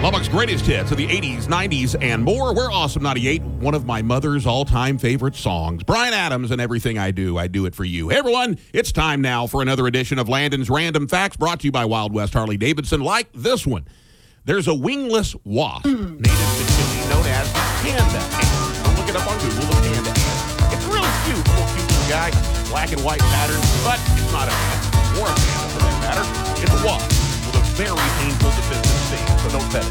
Lubbock's greatest hits of the 80s, 90s, and more. We're Awesome 98, one of my mother's all-time favorite songs. Bryan Adams and Everything I Do it for you. Hey, everyone, it's time now for another edition of Landon's Random Facts, brought to you by Wild West Harley-Davidson, like this one. There's a wingless wasp, native to Chile, known as the panda ant. I'll look it up on Google, the panda ant. It's really cute, little guy, black and white pattern, but it's not an ant, or a panda for that matter. It's a wasp with a very painful deficiency, so don't pet it.